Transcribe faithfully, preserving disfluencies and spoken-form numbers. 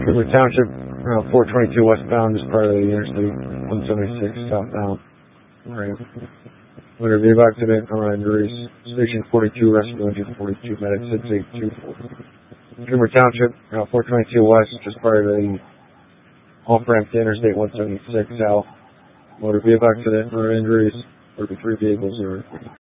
Montgomery Township, Route four twenty-two westbound, just part of the Interstate one seventy-six southbound. Right. Motor vehicle accident, around injuries. Station forty-two, rescue engine forty-two, medic six eight two four. Montgomery Township, Route four twenty-two west, just part of the off-ramp to Interstate one seventy-six south. Motor vehicle accident, around injuries. thirty-three vehicles are